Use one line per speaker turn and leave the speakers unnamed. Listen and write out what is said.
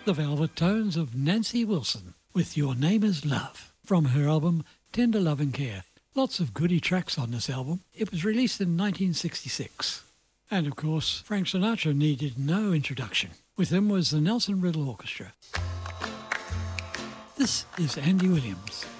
the velvet tones of Nancy Wilson with Your Name is Love from her album Tender Love and Care. Lots of goody tracks on this album. It was released in 1966. And of course, Frank Sinatra needed no introduction. With him was the Nelson Riddle Orchestra. This is Andy Williams.